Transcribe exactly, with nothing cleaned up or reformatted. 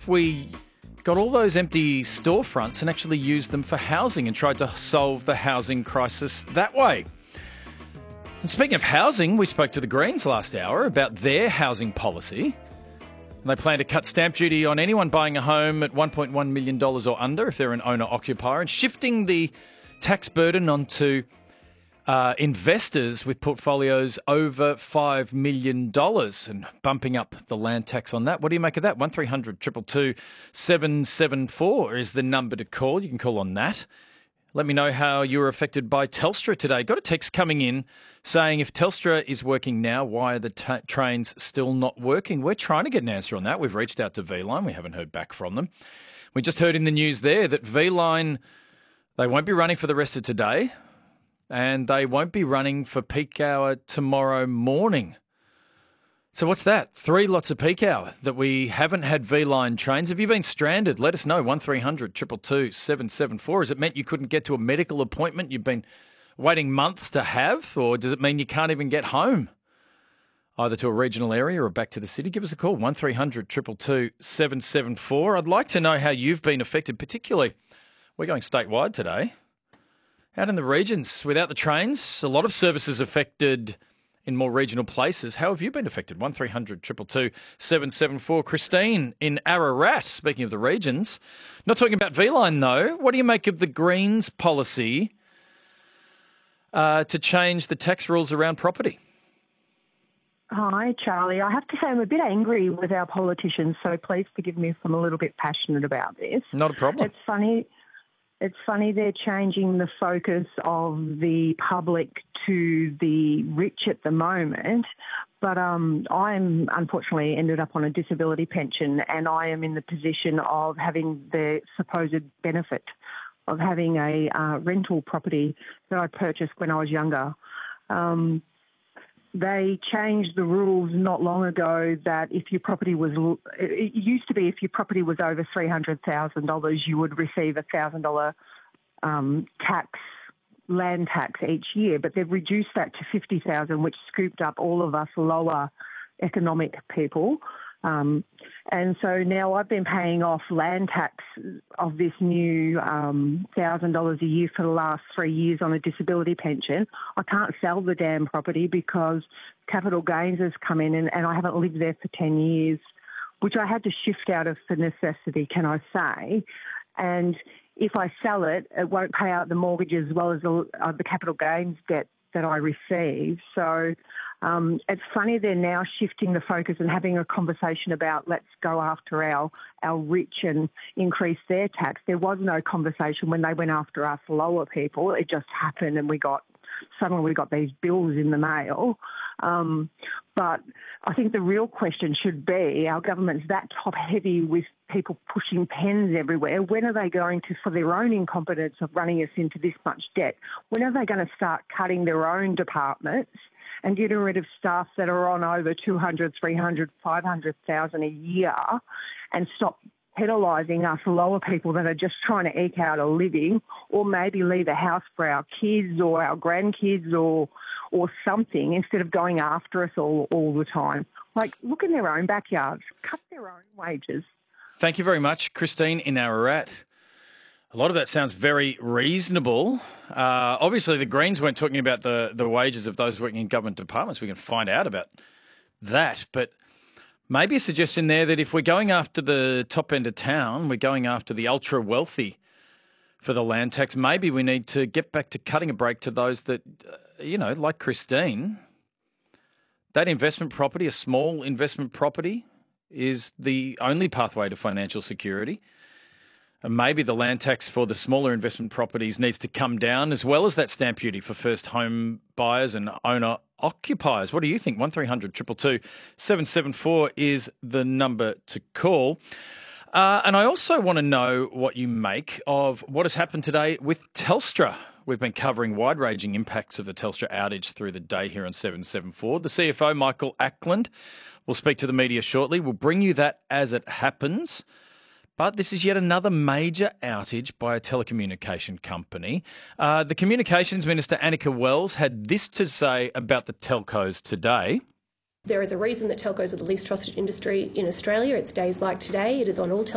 if we got all those empty storefronts and actually used them for housing and tried to solve the housing crisis that way? And speaking of housing, we spoke to the Greens last hour about their housing policy. And they plan to cut stamp duty on anyone buying a home at one point one million dollars or under if they're an owner-occupier, and shifting the tax burden onto uh, investors with portfolios over five million dollars and bumping up the land tax on that. What do you make of that? one three hundred two two two seven seven four is the number to call. You can call on that. Let me know how you were affected by Telstra today. Got a text coming in saying if Telstra is working now, why are the ta- trains still not working? We're trying to get an answer on that. We've reached out to V-Line. We haven't heard back from them. We just heard in the news there that V-Line, they won't be running for the rest of today and they won't be running for peak hour tomorrow morning. So what's that? Three lots of peak hour that we haven't had V-Line trains. Have you been stranded? Let us know. one three hundred two two two seven seven four. Has it meant you couldn't get to a medical appointment you've been waiting months to have? Or does it mean you can't even get home? Either to a regional area or back to the city? Give us a call. one three hundred two two two seven seven four. I'd like to know how you've been affected, particularly we're going statewide today. Out in the regions, without the trains, a lot of services affected in more regional places. How have you been affected? one three hundred two two two seven seven four. Christine in Ararat, speaking of the regions. Not talking about V-Line though. What do you make of the Greens policy uh, to change the tax rules around property? Hi, Charlie. I have to say I'm a bit angry with our politicians, so please forgive me if I'm a little bit passionate about this. Not a problem. It's funny. It's funny they're changing the focus of the public to the rich at the moment, but um, I'm unfortunately ended up on a disability pension and I am in the position of having the supposed benefit of having a uh, rental property that I purchased when I was younger. Um, They changed the rules not long ago that if your property was, it used to be if your property was over three hundred thousand dollars, you would receive a one thousand dollars um, tax, land tax each year, but they've reduced that to fifty thousand dollars, which scooped up all of us lower economic people. Um, and so now I've been paying off land tax of this new um, one thousand dollars a year for the last three years on a disability pension. I can't sell the damn property because capital gains has come in and, and I haven't lived there for ten years, which I had to shift out of for necessity, can I say. And if I sell it, it won't pay out the mortgage as well as the, uh, the capital gains debt that I receive. So um, it's funny they're now shifting the focus and having a conversation about let's go after our, our rich and increase their tax. There was no conversation when they went after us lower people. It just happened and we got suddenly we got these bills in the mail. Um, but I think the real question should be, our government's that top-heavy with people pushing pens everywhere. When are they going to, for their own incompetence of running us into this much debt, when are they going to start cutting their own departments and getting rid of staff that are on over two hundred, three hundred, five hundred thousand a year and stop penalising us lower people that are just trying to eke out a living, or maybe leave a house for our kids or our grandkids or or something instead of going after us all, all the time. Like, look in their own backyards, cut their own wages. Thank you very much, Christine in Ararat. A lot of that sounds very reasonable. Uh, obviously, the Greens weren't talking about the, the wages of those working in government departments. We can find out about that. But maybe a suggestion there that if we're going after the top end of town, we're going after the ultra wealthy for the land tax, maybe we need to get back to cutting a break to those that, uh, you know, like Christine, that investment property, a small investment property, is the only pathway to financial security. And maybe the land tax for the smaller investment properties needs to come down, as well as that stamp duty for first home buyers and owner occupiers. What do you think? one three hundred two two two seven seven four is the number to call. Uh, and I also want to know what you make of what has happened today with Telstra. We've been covering wide-ranging impacts of the Telstra outage through the day here on seven seven four. The C F O, Michael Ackland, will speak to the media shortly. We'll bring you that as it happens. But this is yet another major outage by a telecommunication company. Uh, the Communications Minister, Annika Wells, had this to say about the telcos today. There is a reason that telcos are the least trusted industry in Australia. It's days like today. It is on all telcos.